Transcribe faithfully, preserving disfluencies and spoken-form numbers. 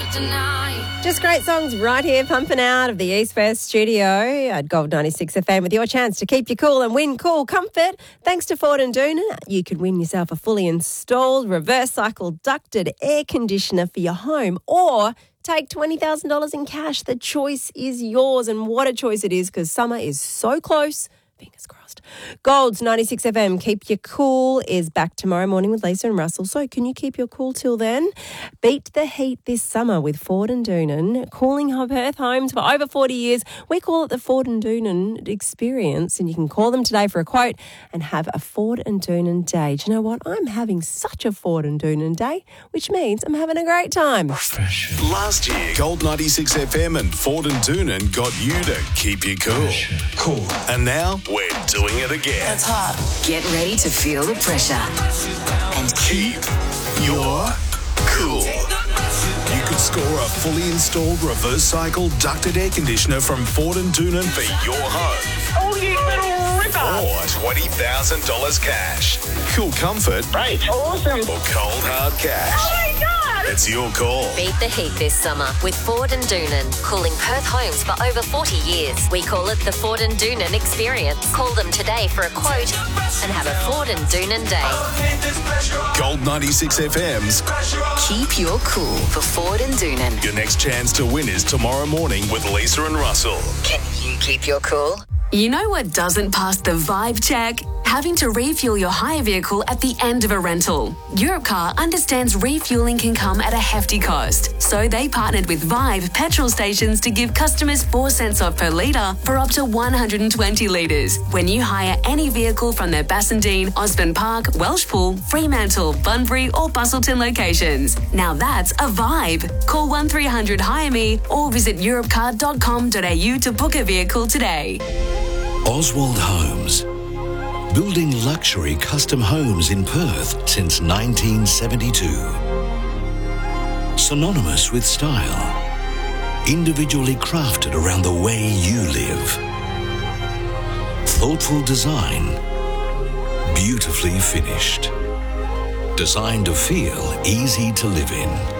tonight. Just great songs right here, pumping out of the East West studio at Gold ninety-six F M with your chance to keep you cool and win cool comfort. Thanks to Ford and Doonan, you could win yourself a fully installed reverse cycle ducted air conditioner for your home, or take twenty thousand dollars in cash. The choice is yours, and what a choice it is, because summer is so close. Fingers crossed. Gold's ninety-six F M, Keep You Cool, is back tomorrow morning with Lisa and Russell. So can you keep your cool till then? Beat the heat this summer with Ford and Doonan. Cooling Perth homes for over forty years. We call it the Ford and Doonan experience, and you can call them today for a quote and have a Ford and Doonan day. Do you know what? I'm having such a Ford and Doonan day, which means I'm having a great time. Last year, Gold ninety-six F M and Ford and Doonan got you to keep you cool. Cool. And now we're doing it again. That's hot. Get ready to feel the pressure and Keep your cool. You could score a fully installed reverse cycle ducted air conditioner from Ford and Doonan for your home. Oh, you little ripper. Or twenty thousand dollars cash. Cool comfort. Right. Awesome. Or cold hard cash. Oh, my God. It's your call. beat the heat this summer with Ford and Doonan. Cooling Perth homes for over forty years. We call it the Ford and Doonan experience. Call them today for a quote and have a Ford and Doonan day. Gold ninety-six F M's Keep your cool for Ford and Doonan. Your next chance to win is tomorrow morning with Lisa and Russell. Can you keep your cool? You know what doesn't pass the vibe check? Having to refuel your hire vehicle at the end of a rental. Europcar understands refueling can come at a hefty cost, so they partnered with Vibe petrol stations to give customers four cents off per litre for up to one hundred twenty litres when you hire any vehicle from their Bassendean, Osborne Park, Welshpool, Fremantle, Bunbury or Bustleton locations. Now that's a vibe. Call one three hundred hire me or visit europcar dot com dot a u to book a vehicle today. Oswald Homes. Building luxury custom homes in Perth since nineteen seventy-two. Synonymous with style. Individually crafted around the way you live. Thoughtful design. Beautifully finished. Designed to feel easy to live in.